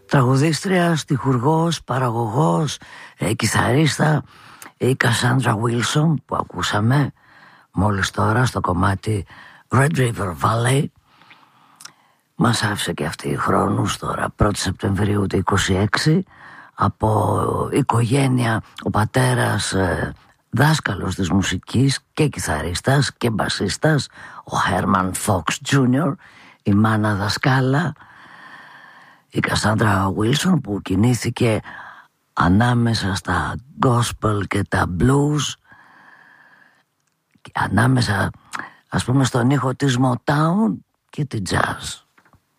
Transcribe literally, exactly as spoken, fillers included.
Τραγουδίστρια, στιχουργός, παραγωγός, ε, κιθαρίστα, η Κασάντρα Βίλσον που ακούσαμε μόλις τώρα στο κομμάτι Red River Valley. Μας άφησε και αυτή χρόνους τώρα, πρώτη Σεπτεμβρίου του είκοσι έξι, από οικογένεια, ο πατέρας ε, δάσκαλος της μουσικής και κιθαρίστας και μπασίστας, ο Herman Fox τζούνιορ, η μάνα δασκάλα, η Κασάντρα Βίλσον που κινήθηκε ανάμεσα στα gospel και τα blues, ανάμεσα ας πούμε στον ήχο της Motown και τη jazz.